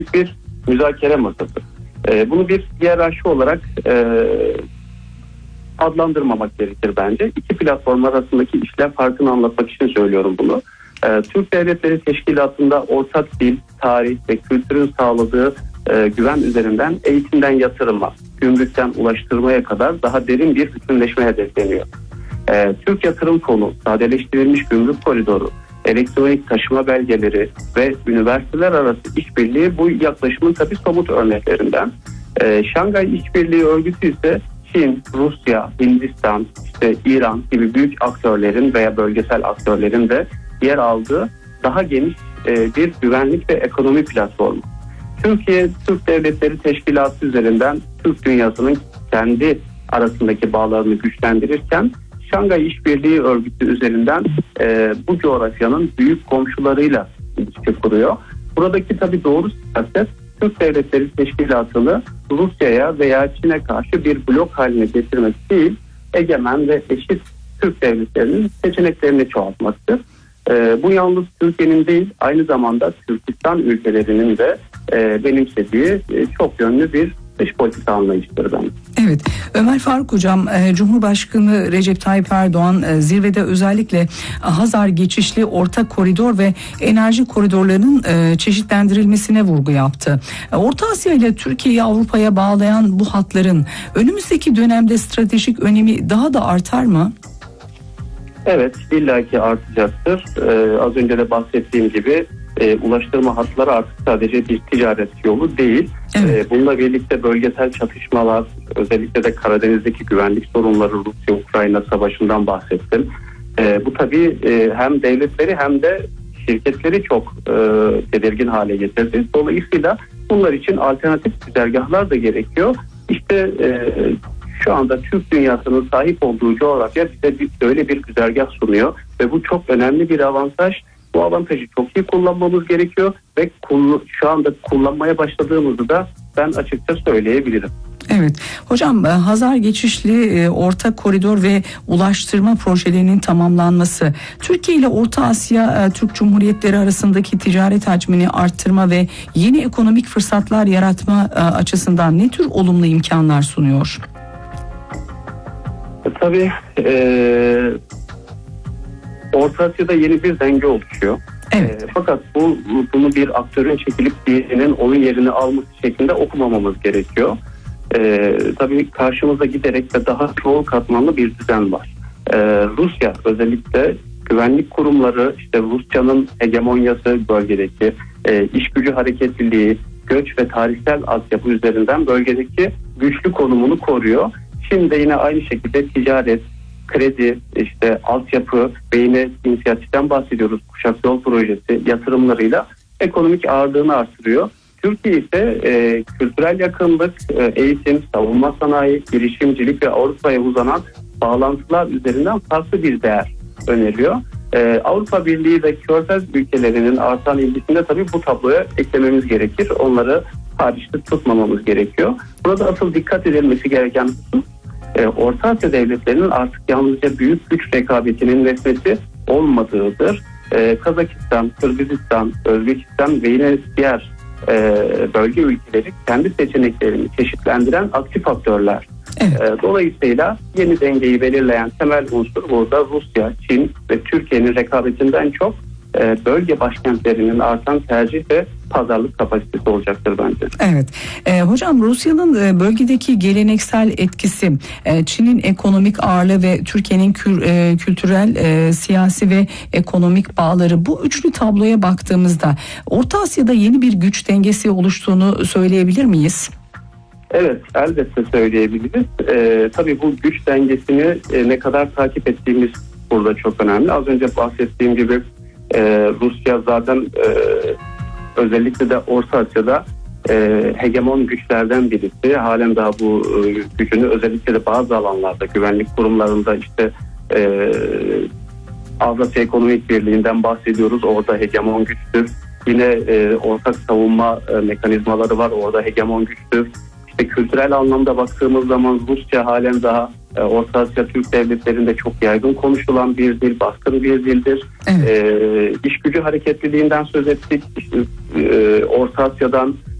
bir müzakere masası. Bunu bir hiyerarşi olarak adlandırmamak gerekir bence. İki platform arasındaki işlev farkını anlatmak için söylüyorum bunu. Türk Devletleri Teşkilatı'nda ortak dil, tarih ve kültürün sağladığı güven üzerinden eğitimden yatırıma, gümrükten ulaştırmaya kadar daha derin bir bütünleşme hedefleniyor. Türk Yatırım Fonu, sadeleştirilmiş gümrük koridoru, elektronik taşıma belgeleri ve üniversiteler arası işbirliği bu yaklaşımın tabii somut örneklerinden. Şangay İşbirliği Örgütü ise Çin, Rusya, Hindistan, İran gibi büyük aktörlerin veya bölgesel aktörlerin de yer aldığı daha geniş bir güvenlik ve ekonomi platformu. Türkiye, Türk Devletleri Teşkilatı üzerinden Türk dünyasının kendi arasındaki bağlarını güçlendirirken Şangay İşbirliği Örgütü üzerinden bu coğrafyanın büyük komşularıyla ilişki kuruyor. Buradaki tabii doğru siyaset Türk Devletleri Teşkilatı'nı Rusya'ya veya Çin'e karşı bir blok haline getirmek değil, egemen ve eşit Türk devletlerinin seçeneklerini çoğaltmaktır. Bu yalnız Türkiye'nin değil, aynı zamanda Türkistan ülkelerinin de benimsediği çok yönlü bir dış politika anlayıştır bence. Evet, Ömer Faruk Hocam, Cumhurbaşkanı Recep Tayyip Erdoğan zirvede özellikle Hazar geçişli orta koridor ve enerji koridorlarının çeşitlendirilmesine vurgu yaptı. Orta Asya ile Türkiye'yi Avrupa'ya bağlayan bu hatların önümüzdeki dönemde stratejik önemi daha da artar mı? Evet, illaki artacaktır. Az önce de bahsettiğim gibi ulaştırma hatları artık sadece bir ticaret yolu değil. Evet. Bununla birlikte bölgesel çatışmalar, özellikle de Karadeniz'deki güvenlik sorunları, Rusya-Ukrayna savaşından bahsettim. Bu tabii hem devletleri hem de şirketleri çok tedirgin hale getirdi. Dolayısıyla bunlar için alternatif güzergahlar da gerekiyor. İşte şu anda Türk dünyasının sahip olduğu coğrafya bize böyle bir güzergah sunuyor ve bu çok önemli bir avantaj. Bu avantajı çok iyi kullanmamız gerekiyor ve şu anda kullanmaya başladığımızı da ben açıkça söyleyebilirim. Evet. Hocam, Hazar geçişli orta koridor ve ulaştırma projelerinin tamamlanması Türkiye ile Orta Asya Türk Cumhuriyetleri arasındaki ticaret hacmini arttırma ve yeni ekonomik fırsatlar yaratma açısından ne tür olumlu imkanlar sunuyor? Tabii Orta Asya'da yeni bir denge oluşuyor. Evet. Fakat bunu bir aktörün çekilip diğerinin onun yerini alması şeklinde okumamamız gerekiyor. Tabii karşımıza giderek ve daha çoğul katmanlı bir düzen var. Rusya özellikle güvenlik kurumları, Rusya'nın hegemonyası bölgedeki iş gücü hareketliliği, göç ve tarihsel altyapı üzerinden bölgedeki güçlü konumunu koruyor. Şimdi yine aynı şekilde ticaret, kredi, altyapı ve yine inisiyatiften bahsediyoruz. Kuşak Yol Projesi yatırımlarıyla ekonomik ağırlığını artırıyor. Türkiye ise kültürel yakınlık, eğitim, savunma sanayi, girişimcilik ve Avrupa'ya uzanan bağlantılar üzerinden farklı bir değer öneriyor. Avrupa Birliği ve Körfez ülkelerinin artan ilgisinde tabii bu tabloya eklememiz gerekir. Onları hariçte tutmamamız gerekiyor. Burada asıl dikkat edilmesi gereken husus Orta Asya devletlerinin artık yalnızca büyük güç rekabetinin nesnesi olmadığıdır. Kazakistan, Kırgızistan, Özbekistan ve yine diğer bölge ülkeleri kendi seçeneklerini çeşitlendiren aktif aktörler. Evet. Dolayısıyla yeni dengeyi belirleyen temel unsur burada Rusya, Çin ve Türkiye'nin rekabetinden çok bölge başkentlerinin artan tercih ve pazarlık kapasitesi olacaktır bence. Evet. Hocam, Rusya'nın bölgedeki geleneksel etkisi, Çin'in ekonomik ağırlığı ve Türkiye'nin kültürel, siyasi ve ekonomik bağları, bu üçlü tabloya baktığımızda Orta Asya'da yeni bir güç dengesi oluştuğunu söyleyebilir miyiz? Evet, elbette söyleyebiliriz. Tabii bu güç dengesini ne kadar takip ettiğimiz burada çok önemli. Az önce bahsettiğim gibi Rusya zaten özellikle de Orta Asya'da hegemon güçlerden birisi. Halen daha bu gücünü özellikle de bazı alanlarda, güvenlik kurumlarında Avrasya Ekonomik Birliği'nden bahsediyoruz. Orada hegemon güçtür. Yine ortak savunma mekanizmaları var. Orada hegemon güçtür. Kültürel anlamda baktığımız zaman Rusya halen daha Orta Asya Türk devletlerinde çok yaygın konuşulan bir dil, baskın bir dildir. Evet. İş gücü hareketliliğinden söz ettik. Orta Asya'dan